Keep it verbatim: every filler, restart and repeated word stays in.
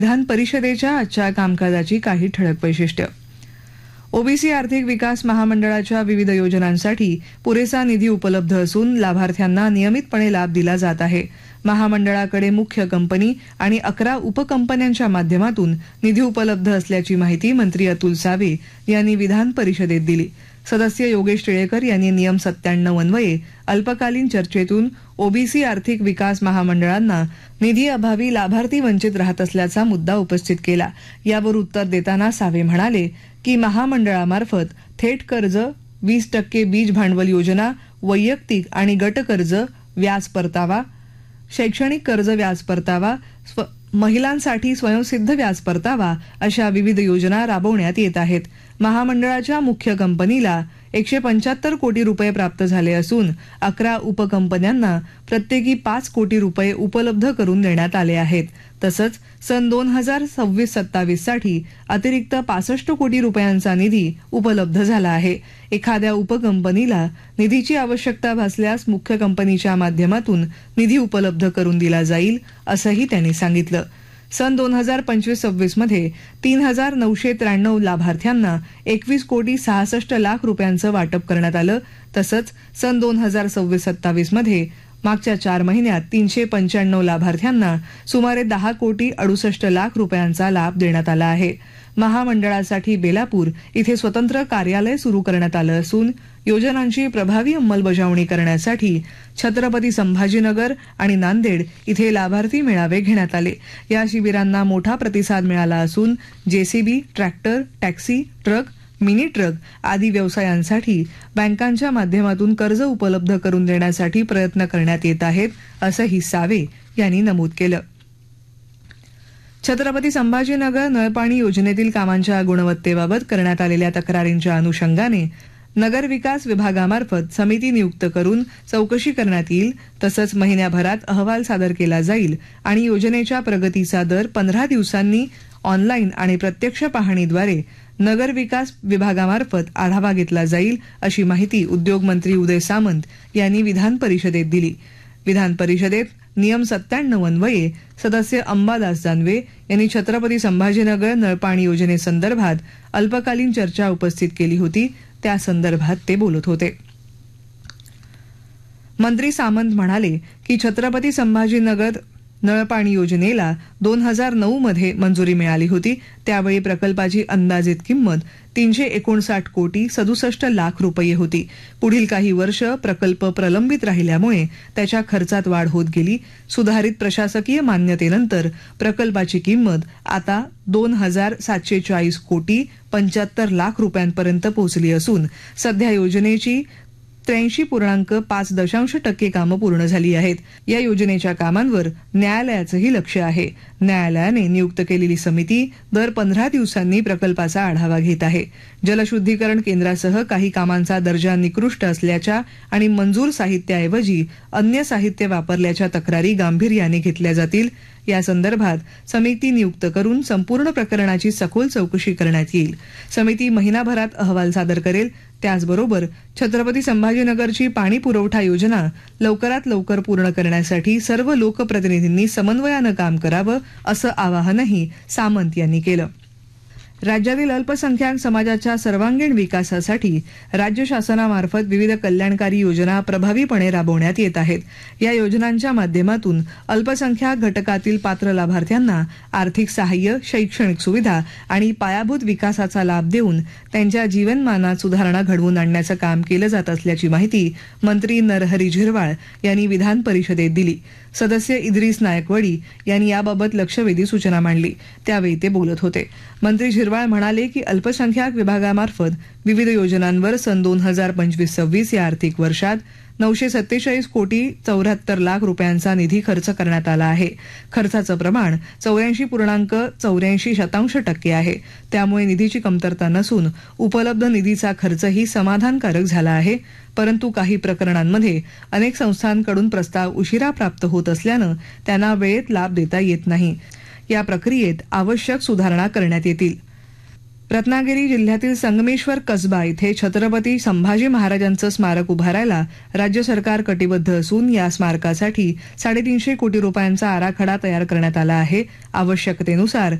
विधान परिषदेच्या आजच्या कामकाजाची काही ठळक वैशिष्ट्य. ओबीसी आर्थिक विकास महामंडळाच्या विविध योजनांसाठी पुरेसा निधी उपलब्ध असून लाभार्थ्यांना नियमितपणे लाभ दिला जात आहे. महामंडळाकडे मुख्य कंपनी आणि अकरा उपकंपन्यांच्या माध्यमातून निधी उपलब्ध असल्याची माहिती मंत्री अतुल सावे यांनी विधान परिषदेत दिली. सदस्य योगेश टिळेकर यांनी नियम सत्त्याण्णव अन्वये अल्पकालीन चर्चेतून ओबीसी आर्थिक विकास महामंडळांना निधी अभावी लाभार्थी वंचित राहत असल्याचा मुद्दा उपस्थित केला. यावर उत्तर देताना सावे म्हणाले की महामंडळामार्फत थेट कर्ज, वीस टक्के बीज भांडवल योजना, वैयक्तिक आणि गट कर्ज व्याज परतावा, शैक्षणिक कर्ज व्याज परतावा, महिलांसाठी स्वयंसिद्ध व्याज परतावा अशा विविध योजना राबवण्यात येत आहेत. महामंडळाच्या मुख्य कंपनीला एकशे पंच्याहत्तर कोटी रुपये प्राप्त झाले असून अकरा उपकंपन्यांना प्रत्येकी पाच कोटी रुपये उपलब्ध करून देण्यात आले आहेत. तसंच सन दोन हजार सव्वीस सत्तावीस साठी अतिरिक्त पासष्ट कोटी रुपयांचा निधी उपलब्ध झाला आहे. एखाद्या उपकंपनीला निधीची आवश्यकता भासल्यास मुख्य कंपनीच्या माध्यमातून निधी उपलब्ध करून दिला जाईल असंही त्यांनी सांगितलं. सन दोन हजार पंचवीस सव्वीस मध्ये तीन हजार नऊशे त्र्याण्णव लाभार्थ्यांना एकवीस कोटी सहासष्ट लाख रुपयांचं वाटप करण्यात आलं. तसंच सन दोन हजार सव्वीस सत्तावीस मध्ये मागच्या चार महिन्यात तीनशे पंच्याण्णव लाभार्थ्यांना सुमारे दहा कोटी अडुसष्ट लाख रुपयांचा लाभ देण्यात आला आहे. महामंडळासाठी बेलापूर इथे स्वतंत्र कार्यालय सुरू करण्यात आलं असून योजनांची प्रभावी अंमलबजावणी करण्यासाठी छत्रपती संभाजीनगर आणि नांदेड इथे लाभार्थी मेळावे घेण्यात आले. या शिबिरांना मोठा प्रतिसाद मिळाला असून JCB, tractor, taxi, truck, mini truck आदी व्यवसायांसाठी बँकांच्या माध्यमातून कर्ज उपलब्ध करून देण्यासाठी प्रयत्न करण्यात येत आहेत असंही सावे यांनी नमूद केलं. छत्रपती संभाजीनगर नळपाणी योजनेतील कामांच्या गुणवत्तेबाबत करण्यात आलेल्या तक्रारींच्या अनुषंगाने नगर विकास विभागामार्फत समिती नियुक्त करून चौकशी करण्यात येईल. तसंच महिन्याभरात अहवाल सादर केला जाईल आणि योजनेच्या प्रगतीचा दर पंधरा दिवसांनी ऑनलाईन आणि प्रत्यक्ष पाहणीद्वारे नगर विकास विभागामार्फत आढावा घेतला जाईल अशी माहिती उद्योगमंत्री उदय सामंत यांनी विधान परिषदेत दिली. विधान परिषदेत नियम सत्त्याण्णव अन्वये सदस्य अंबादास दानवे यांनी छत्रपती संभाजीनगर नळपाणी योजनेसंदर्भात अल्पकालीन चर्चा उपस्थित केली होती. त्या संदर्भात ते बोलत होते. मंत्री सामंत म्हणाले की छत्रपती संभाजीनगर नळपाणी योजनेला दोन हजार नऊ मध्ये मंजुरी मिळाली होती. त्यावेळी प्रकल्पाची अंदाजित किंमत तीनशे एकोणसाठ कोटी सदुसष्ट लाख रुपये होती. पुढील काही वर्ष प्रकल्प प्रलंबित राहिल्यामुळे त्याच्या खर्चात वाढ होत गेली. सुधारित प्रशासकीय मान्यतेनंतर प्रकल्पाची किंमत आता दोन हजार सातशे चाळीस कोटी पंच्याहत्तर लाख रुपयांपर्यंत पोहोचली असून सध्या योजनेची त्र्याऐंशी पूर्णांक पाच दशांश टक्के कामं पूर्ण झाली आहेत. या योजनेच्या कामांवर न्यायालयाचंही लक्ष आहे. न्यायालयाने नियुक्त केलेली समिती दर पंधरा दिवसांनी प्रकल्पाचा आढावा घेत आहे. जलशुद्धीकरण केंद्रासह काही कामांचा दर्जा निकृष्ट असल्याच्या आणि मंजूर साहित्याऐवजी अन्य साहित्य वापरल्याच्या तक्रारी गांभीर्याने घेतल्या जातील. या संदर्भात समिती नियुक्त करून संपूर्ण प्रकरणाची सखोल चौकशी करण्यात येईल. समिती महिनाभरात अहवाल सादर करेल. त्याचबरोबर छत्रपती संभाजीनगरची पाणी पुरवठा योजना लवकरात लवकर पूर्ण करण्यासाठी सर्व लोकप्रतिनिधींनी समन्वयानं काम करावं असं आवाहनही सामंत यांनी केलं. राज्यातील अल्पसंख्याक समाजाच्या सर्वांगीण विकासासाठी राज्य शासनामार्फत विविध कल्याणकारी योजना प्रभावीपणे राबवण्यात येत आहेत. या योजनांच्या माध्यमातून अल्पसंख्याक घटकातील पात्र लाभार्थ्यांना आर्थिक सहाय्य, शैक्षणिक सुविधा आणि पायाभूत विकासाचा लाभ देऊन त्यांच्या जीवनमानात सुधारणा घडवून आणण्याचं काम केलं जात असल्याची माहिती मंत्री नरहरी झिरवाळ यांनी विधान परिषदेत दिली. सदस्य इद्रिस नायकवडी यांनी याबाबत लक्षवेधी सूचना मांडली. त्यावेळी ते बोलत होते. मंत्री झिरवाळ म्हणाले की अल्पसंख्याक विभागामार्फत विविध योजनांवर सन दोन हजार पंचवीस सव्वीस या आर्थिक वर्षात नऊशे सत्तेचाळीस कोटी चौऱ्याहत्तर लाख रुपयांचा निधी खर्च करण्यात आला आहे. खर्चाचं प्रमाण चौऱ्याऐंशी पूर्णांक चौऱ्याऐंशी शतांश टक्के आहे. त्यामुळे निधीची कमतरता नसून उपलब्ध निधीचा खर्चही समाधानकारक झाला आहे. परंतु काही प्रकरणांमध्ये अनेक संस्थांकडून प्रस्ताव उशिरा प्राप्त होत असल्यानं त्यांना वेळेत लाभ देता येत नाही. या प्रक्रियेत आवश्यक सुधारणा करण्यात येतील. रत्नागिरी जिल्ह्यातील संगमेश्वर कसबा इथे छत्रपती संभाजी महाराजांचं स्मारक उभारायला राज्य सरकार कटिबद्ध असून या स्मारकासाठी साडेतीनशे कोटी रुपयांचा आराखडा तयार करण्यात आला आहे. आवश्यकतेनुसार